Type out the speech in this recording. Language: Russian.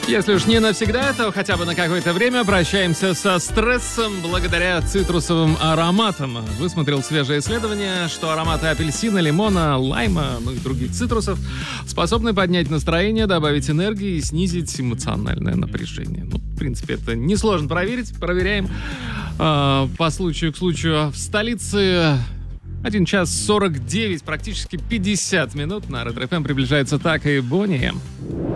Если уж не навсегда, то хотя бы на какое-то время прощаемся со стрессом благодаря цитрусовым ароматам. Высмотрел свежее исследование, что ароматы апельсина, лимона, лайма, ну и других цитрусов способны поднять настроение, добавить энергии и снизить эмоциональное напряжение. Ну, в принципе, это несложно проверить. Проверяем. По случаю к случаю в столице 1 час 49, практически 50 минут. На Ретро FM приближается Так и Бонни М.